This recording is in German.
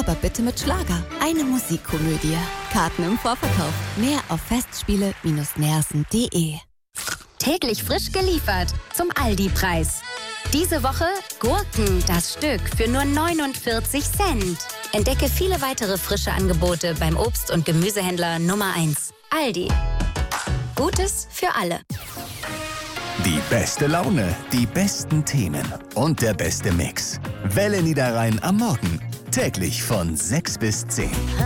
aber bitte mit Schlager. Eine Musikkomödie. Karten im Vorverkauf. Mehr auf festspiele-nersen.de. Täglich frisch geliefert zum Aldi-Preis. Diese Woche Gurken, das Stück, für nur 49 Cent. Entdecke viele weitere frische Angebote beim Obst- und Gemüsehändler Nummer 1. Aldi. Gutes für alle. Die beste Laune, die besten Themen und der beste Mix. Welle Niederrhein am Morgen. Täglich von 6 bis 10.